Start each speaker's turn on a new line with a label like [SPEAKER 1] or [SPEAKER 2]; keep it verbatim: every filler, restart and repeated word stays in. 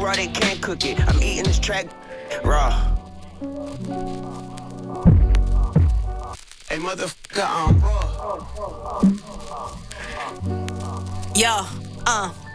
[SPEAKER 1] raw, they can't cook it. I'm eating this track raw. Hey, motherfucker, I'm raw.
[SPEAKER 2] Yo, uh.